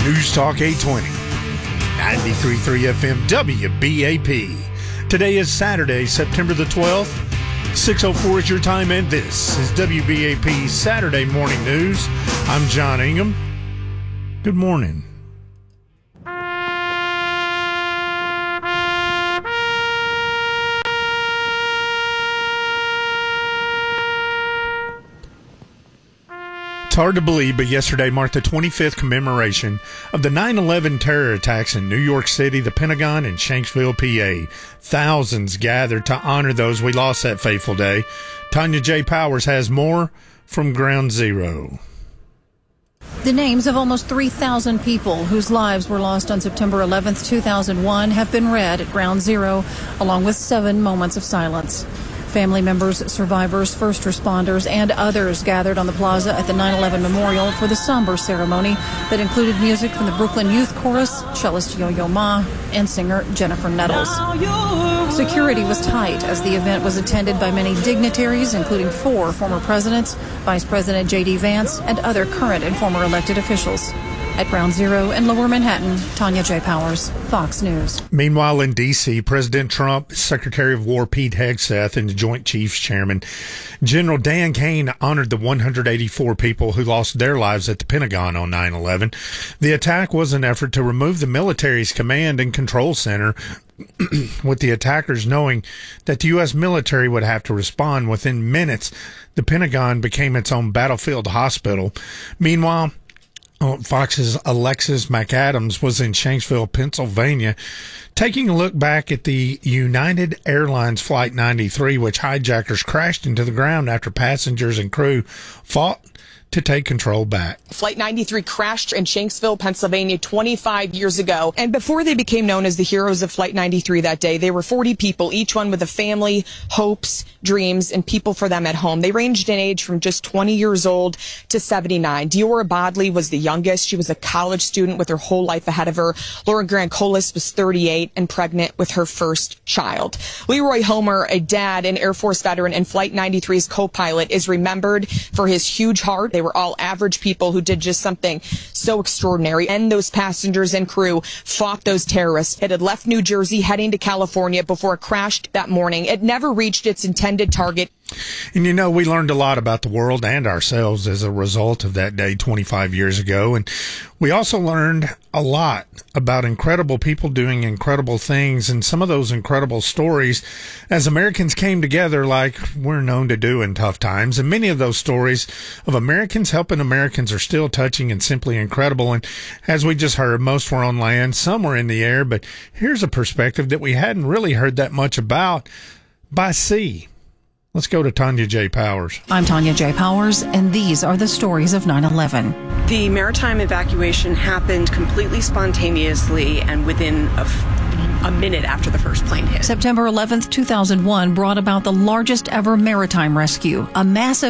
News Talk 820, 93.3 FM WBAP. Today is Saturday, September the 12th. 6:04 is your time, and this is WBAP Saturday Morning News. I'm John Ingham. Good morning. It's hard to believe, but yesterday marked the 25th commemoration of the 9/11 terror attacks in New York City, the Pentagon, and Shanksville, PA. Thousands gathered to honor those we lost that fateful day. Tanya J. Powers has more from Ground Zero. The names of almost 3,000 people whose lives were lost on September 11th, 2001 have been read at Ground Zero, along with 7 moments of silence. Family members, survivors, first responders, and others gathered on the plaza at the 9/11 Memorial for the somber ceremony that included music from the Brooklyn Youth Chorus, cellist Yo-Yo Ma, and singer Jennifer Nettles. Security was tight as the event was attended by many dignitaries, including 4 former presidents, Vice President J.D. Vance, and other current and former elected officials. At Ground Zero in Lower Manhattan, Tanya J. Powers, Fox News. Meanwhile, in D.C., President Trump, Secretary of War Pete Hegseth, and the Joint Chiefs Chairman General Dan Kane honored the 184 people who lost their lives at the Pentagon on 9/11. The attack was an effort to remove the military's command and control center, with the attackers knowing that the U.S. military would have to respond. Within minutes, the Pentagon became its own battlefield hospital. Meanwhile, Fox's Alexis McAdams was in Shanksville, Pennsylvania, taking a look back at the United Airlines Flight 93, which hijackers crashed into the ground after passengers and crew fought to take control back. Flight 93 crashed in Shanksville, Pennsylvania 25 years ago. And before they became known as the heroes of Flight 93 that day, they were 40 people, each one with a family, hopes, dreams, and people for them at home. They ranged in age from just 20 years old to 79. Diora Bodley was the youngest. She was a college student with her whole life ahead of her. Laura Grant-Colas was 38 and pregnant with her first child. Leroy Homer, a dad, an Air Force veteran, and Flight 93's co-pilot, is remembered for his huge heart. They were all average people who did just something so extraordinary. And those passengers and crew fought those terrorists. It had left New Jersey heading to California before it crashed that morning. It never reached its intended target. And you know, we learned a lot about the world and ourselves as a result of that day 25 years ago. And we also learned a lot about incredible people doing incredible things, and some of those incredible stories as Americans came together like we're known to do in tough times. And many of those stories of Americans helping Americans are still touching and simply incredible. And as we just heard, most were on land, some were in the air, but here's a perspective that we hadn't really heard that much about: by sea. Let's go to Tanya J. Powers. I'm Tanya J. Powers, and these are the stories of 9/11. The maritime evacuation happened completely spontaneously and within a minute after the first plane hit. September 11th, 2001 brought about the largest ever maritime rescue, a massive